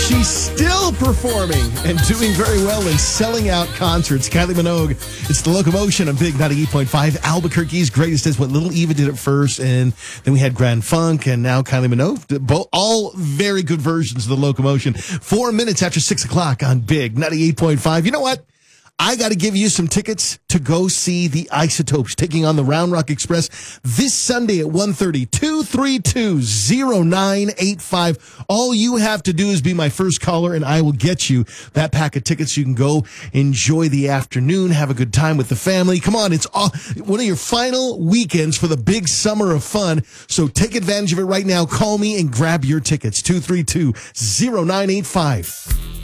She's still performing and doing very well and selling out concerts. Kylie Minogue, it's the Locomotion on Big 98.5. Albuquerque's greatest is what Little Eva did at first, and then we had Grand Funk, and now Kylie Minogue. All very good versions of the Locomotion. 4 minutes after 6 o'clock on Big 98.5. You know what? I got to give you some tickets to go see the Isotopes taking on the Round Rock Express this Sunday at 1:30. 232-0985. All you have to do is be my first caller, and I will get you that pack of tickets. You can go enjoy the afternoon, have a good time with the family. Come on, it's one of your final weekends for the big summer of fun. So take advantage of it right now. Call me and grab your tickets. 232-0985.